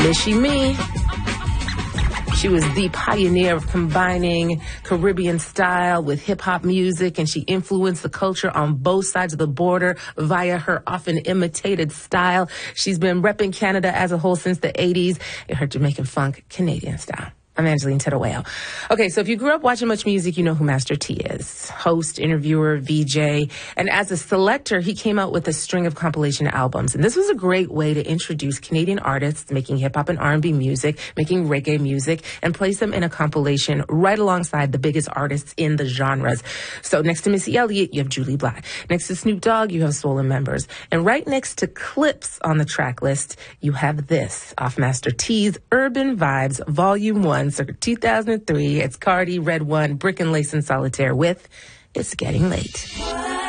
Missy Me. She was the pioneer of combining Caribbean style with hip-hop music, and she influenced the culture on both sides of the border via her often imitated style. She's been repping Canada as a whole since the 80s in her Jamaican funk Canadian style. I'm Angeline Tettaweo. Okay, so if you grew up watching Much Music, you know who Master T is. Host, interviewer, VJ. And as a selector, he came out with a string of compilation albums. And this was a great way to introduce Canadian artists making hip-hop and R&B music, making reggae music, and place them in a compilation right alongside the biggest artists in the genres. So next to Missy Elliott, you have Julie Black. Next to Snoop Dogg, you have Swollen Members. And right next to Clips on the track list, you have this off Master T's Urban Vibes Volume 1. Circa 2003, it's Cardi, Red One, Brick and Lace and Solitaire with It's Getting Late.